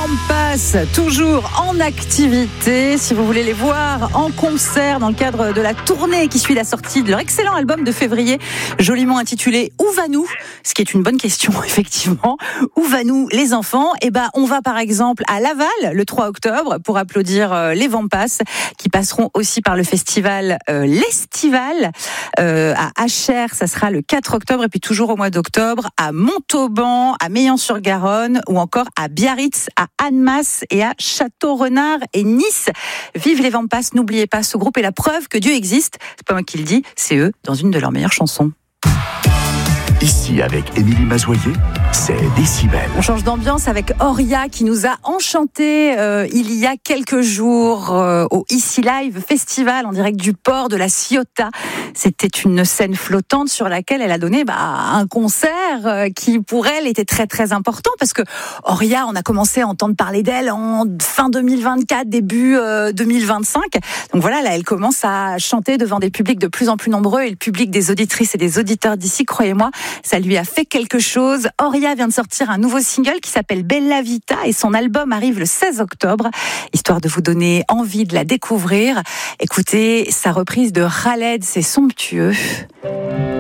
Vampas, toujours en activité. Si vous voulez les voir en concert dans le cadre de la tournée qui suit la sortie de leur excellent album de février, joliment intitulé « Où va-nous ?» Ce qui est une bonne question, effectivement. Où va-nous les enfants ? On va par exemple à Laval le 3 octobre pour applaudir les Vampas qui passeront aussi par le festival l'Estival. À Achères, ça sera le 4 octobre et puis toujours au mois d'octobre à Montauban, à Meillan-sur-Garonne ou encore à Biarritz, à Annemasse et à Château-Renard et Nice. Vive les Vampas, n'oubliez pas, ce groupe est la preuve que Dieu existe. C'est pas moi qui le dis, c'est eux dans une de leurs meilleures chansons. Ici, avec Émilie Mazoyer, c'est Décibel. On change d'ambiance avec Auria qui nous a enchantés il y a quelques jours au Ici Live Festival en direct du port de la Ciotat. C'était une scène flottante sur laquelle elle a donné un concert qui pour elle était très très important parce que Auria, on a commencé à entendre parler d'elle en fin 2024, début 2025. Donc voilà, là elle commence à chanter devant des publics de plus en plus nombreux et le public des auditrices et des auditeurs d'ici, croyez-moi, ça lui a fait quelque chose. Auria vient de sortir un nouveau single qui s'appelle Bella Vita et son album arrive le 16 octobre. Histoire de vous donner envie de la découvrir, écoutez sa reprise de Khaled, c'est somptueux.